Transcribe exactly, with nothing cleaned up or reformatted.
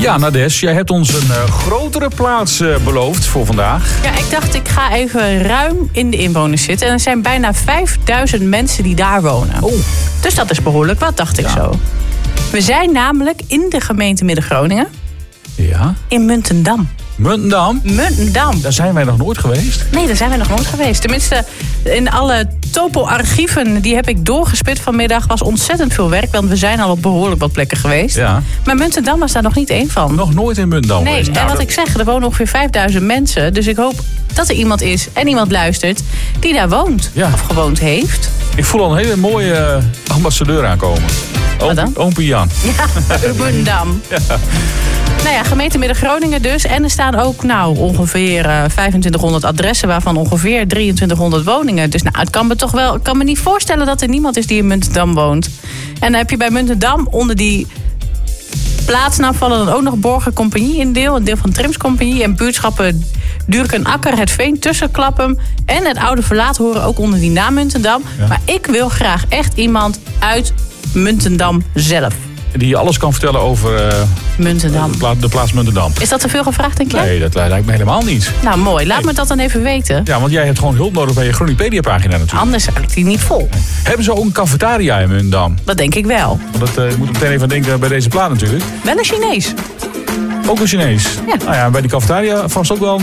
Ja, Nades, jij hebt ons een uh, grotere plaats uh, beloofd voor vandaag. Ja, ik dacht ik ga even ruim in de inwoners zitten. En er zijn bijna vijfduizend mensen die daar wonen. Oh. Dus dat is behoorlijk wat, dacht ik ja. zo. We zijn namelijk in de gemeente Midden-Groningen. Ja. In Muntendam. Muntendam? Muntendam. Daar zijn wij nog nooit geweest? Nee, daar zijn wij nog nooit geweest. Tenminste, in alle topo-archieven die heb ik doorgespit vanmiddag. Was ontzettend veel werk, want we zijn al op behoorlijk wat plekken geweest. Ja. Maar Muntendam was daar nog niet één van. Nog nooit in Muntendam nee, geweest? Nee, en nou, wat dat... ik zeg, er wonen ongeveer vijfduizend mensen. Dus ik hoop dat er iemand is en iemand luistert die daar woont. Ja. Of gewoond heeft. Ik voel al een hele mooie uh, ambassadeur aankomen. Wat dan? Oompie Jan. Ja, Muntendam. Ja. Nou ja, gemeente Midden-Groningen dus. En er staan ook nou, ongeveer uh, vijfentwintighonderd adressen, waarvan ongeveer drieëntwintighonderd woningen. Dus nou, het kan me toch wel, ik kan me niet voorstellen dat er niemand is die in Muntendam woont. En dan heb je bij Muntendam onder die plaatsnaam vallen dan ook nog Borger Compagnie in deel. Een deel van Trims Compagnie. En buurtschappen Duurken Akker, Het Veen, Tussenklappen en het Oude Verlaat horen ook onder die naam Muntendam. Ja. Maar ik wil graag echt iemand uit Muntendam zelf. Die alles kan vertellen over uh, Muntendam. De, pla- de plaats Muntendam. Is dat te veel gevraagd, denk jij? Nee, dat lijkt me helemaal niet. Nou, mooi. Laat nee. me dat dan even weten. Ja, want jij hebt gewoon hulp nodig bij je Groenipedia-pagina natuurlijk. Anders raakt die niet vol. Hebben ze ook een cafetaria in Muntendam? Dat denk ik wel. Want dat uh, moet ik meteen even denken bij deze plaat natuurlijk. Wel een Chinees. Ook een Chinees? Ja. Nou ja, bij die cafetaria vast ook wel